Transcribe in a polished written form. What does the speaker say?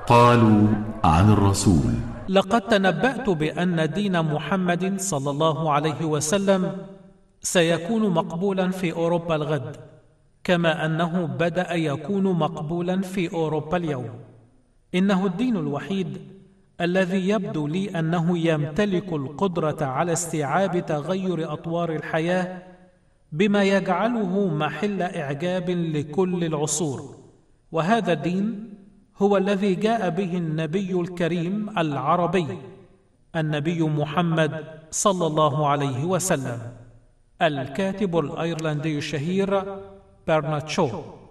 قالوا عن الرسول: لقد تنبأت بأن دين محمد صلى الله عليه وسلم سيكون مقبولا في أوروبا الغد، كما أنه بدأ يكون مقبولا في أوروبا اليوم. إنه الدين الوحيد الذي يبدو لي أنه يمتلك القدرة على استيعاب تغير أطوار الحياة بما يجعله محل إعجاب لكل العصور. وهذا الدين هو الذي جاء به النبي الكريم العربي، النبي محمد صلى الله عليه وسلم. الكاتب الأيرلندي الشهير برنارد شو.